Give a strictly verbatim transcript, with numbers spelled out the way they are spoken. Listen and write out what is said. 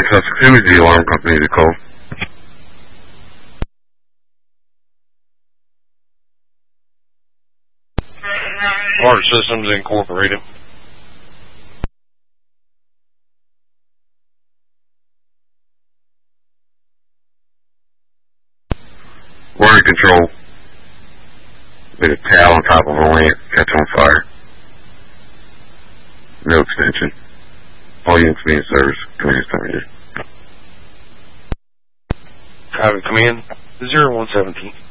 Sussex, who is the alarm company to call? Water Systems Incorporated. Water control. With a towel on top of a lamp, catch on fire. No extension. All units being service. Command terminated. Private Command, zero one seventeen.